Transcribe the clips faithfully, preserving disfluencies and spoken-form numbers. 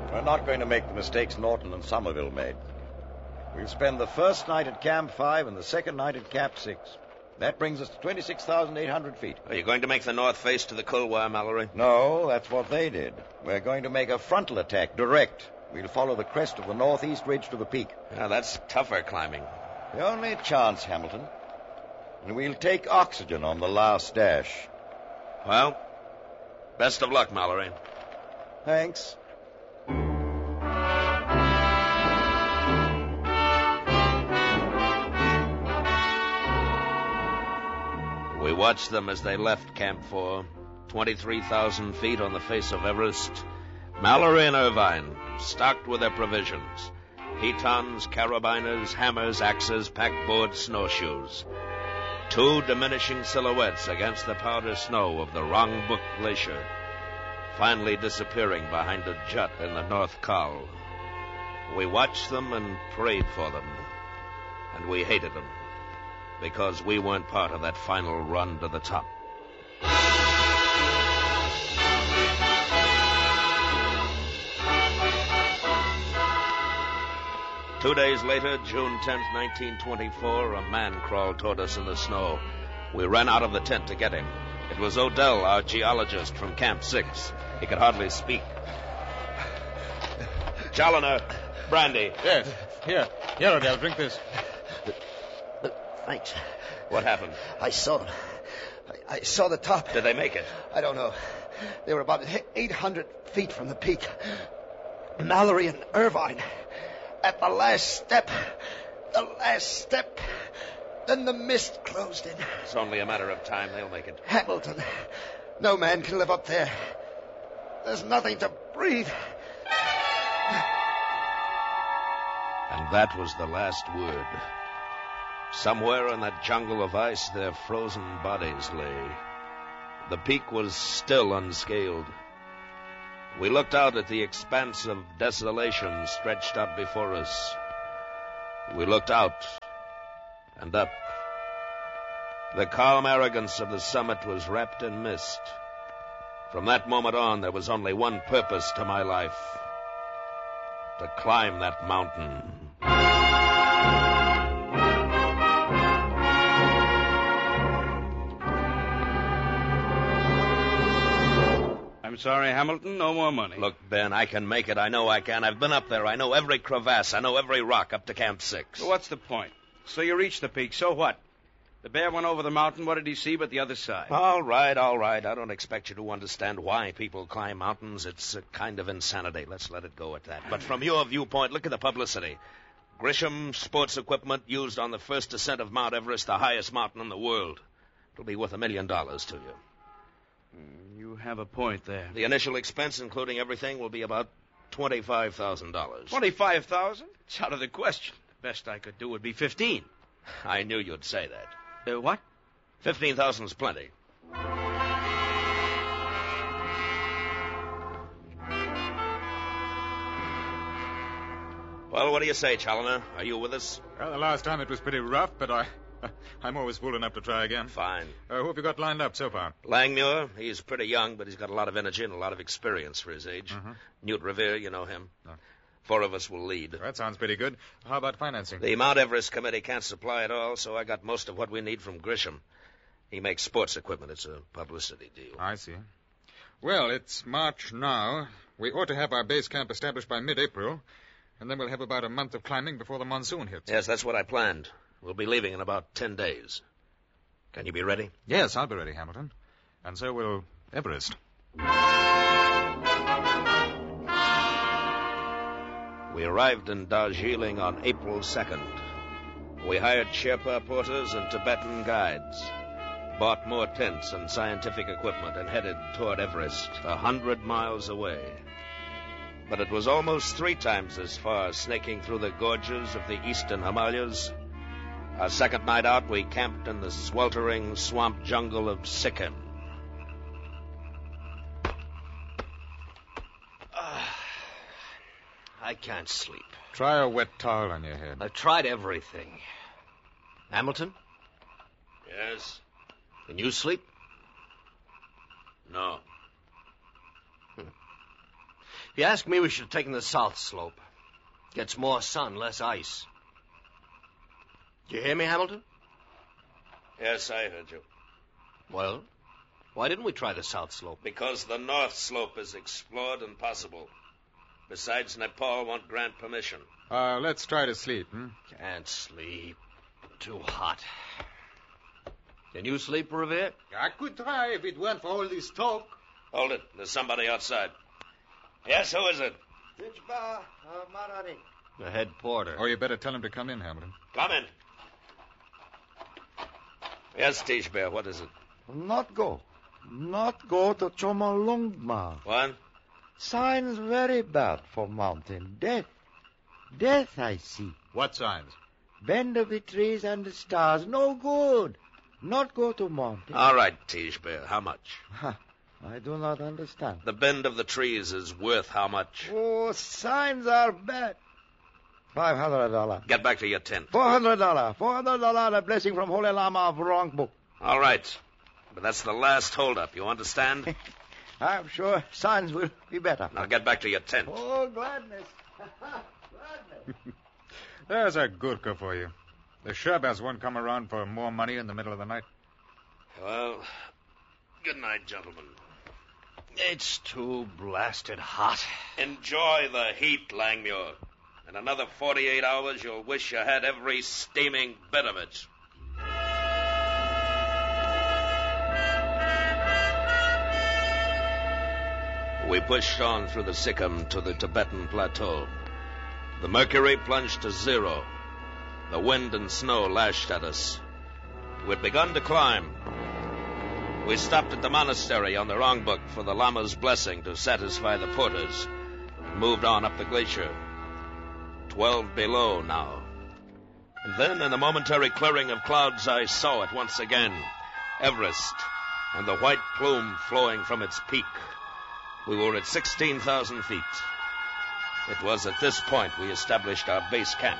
We're not going to make the mistakes Norton and Somerville made. We'll spend the first night at Camp five and the second night at Camp six. That brings us to twenty-six thousand eight hundred feet. Are you going to make the north face to the Kulwar, Mallory? No, that's what they did. We're going to make a frontal attack, direct. We'll follow the crest of the northeast ridge to the peak. Yeah, that's tougher climbing. The only chance, Hamilton. And we'll take oxygen on the last dash. Well, best of luck, Mallory. Thanks. We watched them as they left Camp four, twenty-three thousand feet on the face of Everest. Mallory and Irvine, stocked with their provisions. Pitons, carabiners, hammers, axes, packboard, snowshoes. Two diminishing silhouettes against the powder snow of the Rongbuk Glacier, finally disappearing behind a jut in the North Col. We watched them and prayed for them, and we hated them, because we weren't part of that final run to the top. Two days later, June tenth, nineteen twenty-four, a man crawled toward us in the snow. We ran out of the tent to get him. It was Odell, our geologist from Camp six. He could hardly speak. Challoner, brandy. Yes, here. Here, Odell, drink this. Thanks. What happened? I saw them. I, I saw the top. Did they make it? I don't know. They were about eight hundred feet from the peak. Mallory and Irvine. At the last step. The last step. Then the mist closed in. It's only a matter of time. They'll make it. Hamilton. No man can live up there. There's nothing to breathe. And that was the last word. Somewhere in that jungle of ice, their frozen bodies lay. The peak was still unscaled. We looked out at the expanse of desolation stretched out before us. We looked out and up. The calm arrogance of the summit was wrapped in mist. From that moment on, there was only one purpose to my life: to climb that mountain. I'm sorry, Hamilton, no more money. Look, Ben, I can make it. I know I can. I've been up there. I know every crevasse. I know every rock up to Camp six. So what's the point? So you reached the peak. So what? The bear went over the mountain. What did he see but the other side? All right, all right. I don't expect you to understand why people climb mountains. It's a kind of insanity. Let's let it go at that. But from your viewpoint, look at the publicity. Grisham sports equipment used on the first ascent of Mount Everest, the highest mountain in the world. It'll be worth a million dollars to you. You have a point there. The initial expense, including everything, will be about twenty-five thousand dollars. twenty-five thousand dollars? It's out of the question. The best I could do would be fifteen. I knew you'd say that. Uh, what? fifteen thousand is plenty. Well, what do you say, Challoner? Are you with us? Well, the last time it was pretty rough, but I... I'm always fool enough to try again. Fine. Uh, who have you got lined up so far? Langmuir. He's pretty young, but he's got a lot of energy and a lot of experience for his age. Mm-hmm. Newt Revere, you know him. No. Four of us will lead. That sounds pretty good. How about financing? The Mount Everest Committee can't supply it all, so I got most of what we need from Grisham. He makes sports equipment. It's a publicity deal. I see. Well, it's March now. We ought to have our base camp established by mid-April, and then we'll have about a month of climbing before the monsoon hits. Yes, that's what I planned. We'll be leaving in about ten days. Can you be ready? Yes, I'll be ready, Hamilton. And so will Everest. We arrived in Darjeeling on April second. We hired Sherpa porters and Tibetan guides, bought more tents and scientific equipment, and headed toward Everest, a hundred miles away. But it was almost three times as far, snaking through the gorges of the eastern Himalayas. Our second night out, we camped in the sweltering swamp jungle of Sikkim. Uh, I can't sleep. Try a wet towel on your head. I've tried everything. Hamilton? Yes? Can you sleep? No. You asked me we should have taken the south slope. Gets more sun, less ice. Did you hear me, Hamilton? Yes, I heard you. Well, why didn't we try the south slope? Because the north slope is explored and possible. Besides, Nepal won't grant permission. Uh, let's try to sleep, hmm? Can't sleep. Too hot. Can you sleep, Revere? I could try if it weren't for all this talk. Hold it. There's somebody outside. Yes, who is it? Tishba, uh, Marani. The head porter. Oh, you better tell him to come in, Hamilton. Come in. Yes, Tishbear, what is it? Not go. Not go to Chomolungma. What? Signs very bad for mountain. Death. Death, I see. What signs? Bend of the trees and the stars. No good. Not go to mountain. All right, Tishbear, how much? Ha, I do not understand. The bend of the trees is worth how much? Oh, signs are bad. Five hundred dollars. Get back to your tent. Four hundred dollars. Four hundred dollars, a blessing from Holy Lama of wrong book. All right. But that's the last holdup, you understand? I'm sure signs will be better. Now get back to your tent. Oh, gladness. Gladness. There's a Gurkha for you. The Sherbas won't come around for more money in the middle of the night. Well, good night, gentlemen. It's too blasted hot. Enjoy the heat, Langmuir. In another forty-eight hours, you'll wish you had every steaming bit of it. We pushed on through the Sikkim to the Tibetan plateau. The mercury plunged to zero. The wind and snow lashed at us. We'd begun to climb. We stopped at the monastery on the Rongbuk for the Lama's blessing to satisfy the porters, and moved on up the glacier. Twelve below now. And then, in the momentary clearing of clouds, I saw it once again. Everest, and the white plume flowing from its peak. We were at sixteen thousand feet. It was at this point we established our base camp.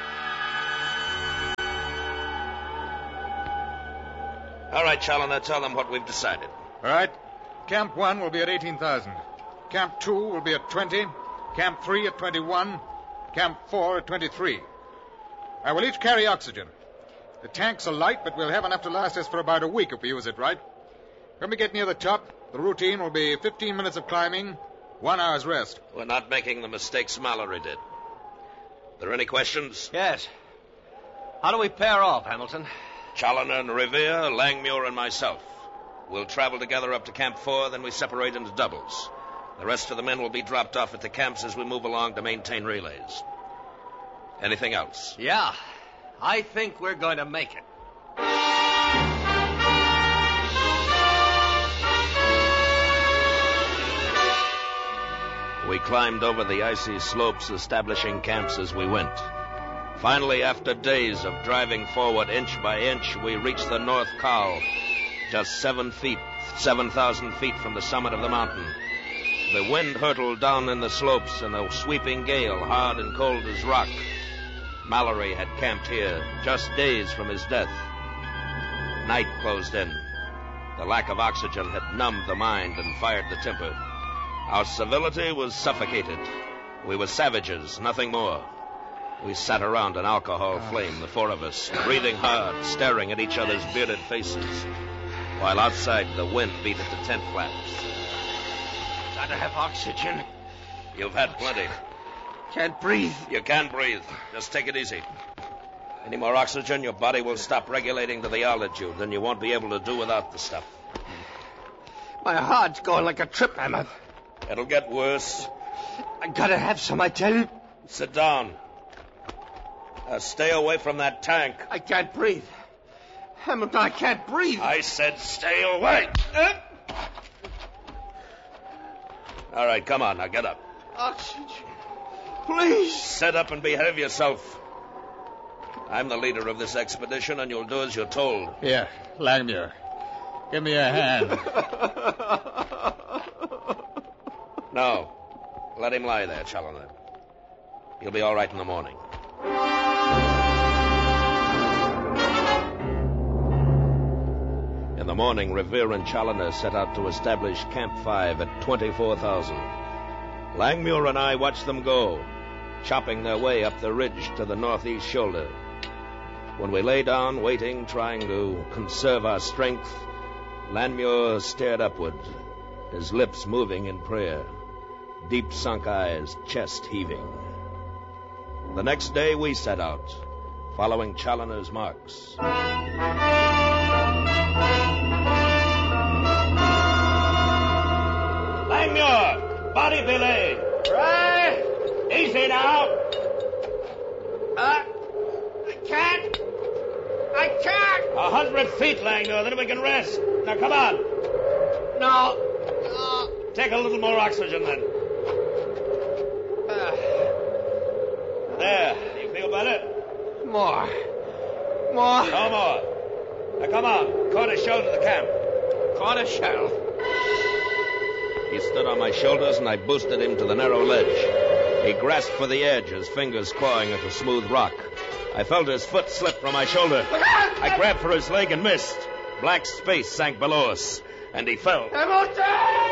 All right, Challoner, tell them what we've decided. All right. Camp one will be at eighteen thousand. Camp two will be at twenty. Camp three at twenty-one. Camp four at twenty-three. I will each carry oxygen. The tanks are light, but we'll have enough to last us for about a week if we use it right. When we get near the top, the routine will be fifteen minutes of climbing, one hour's rest. We're not making the mistakes Mallory did. There any questions? Yes. How do we pair off, Hamilton? Challoner and Revere, Langmuir and myself. We'll travel together up to Camp four, then we separate into doubles. The rest of the men will be dropped off at the camps as we move along to maintain relays. Anything else? Yeah. I think we're going to make it. We climbed over the icy slopes, establishing camps as we went. Finally, after days of driving forward inch by inch, we reached the North Col, just seven feet, seven thousand feet from the summit of the mountain. The wind hurtled down in the slopes, and a sweeping gale, hard and cold as rock. Mallory had camped here, just days from his death. Night closed in. The lack of oxygen had numbed the mind and fired the temper. Our civility was suffocated. We were savages, nothing more. We sat around an alcohol flame, the four of us, breathing hard, staring at each other's bearded faces, while outside the wind beat at the tent flaps. Gotta have oxygen. You've had plenty. Can't breathe. You can breathe. Just take it easy. Any more oxygen, your body will stop regulating to the altitude. Then you won't be able to do without the stuff. My heart's going like a trip hammer. It'll get worse. I gotta have some, I tell you. Sit down. Uh, stay away from that tank. I can't breathe. Hamilton, I can't breathe. I said stay away. Uh, All right, come on, now get up. Oxygen. Please. Sit up and behave yourself. I'm the leader of this expedition, and you'll do as you're told. Here, Langmuir. Give me a hand. No. Let him lie there, Challoner. He'll be all right in the morning. In the morning, Revere and Challoner set out to establish Camp five at twenty-four thousand. Langmuir and I watched them go, chopping their way up the ridge to the northeast shoulder. When we lay down, waiting, trying to conserve our strength, Langmuir stared upward, his lips moving in prayer, deep sunk eyes, chest heaving. The next day we set out, following Challoner's marks. Langmuir! Body belay! Right! Easy now! Uh, I can't! I can't! A hundred feet, Langmuir, then we can rest. Now, come on. No. No. Take a little more oxygen, then. Uh, there. You feel better? more. More. No more. Now, come on. Corner shell to the camp. Corner shell. He stood on my shoulders, and I boosted him to the narrow ledge. He grasped for the edge, his fingers clawing at the smooth rock. I felt his foot slip from my shoulder. I grabbed for his leg and missed. Black space sank below us, and he fell. Hamilton!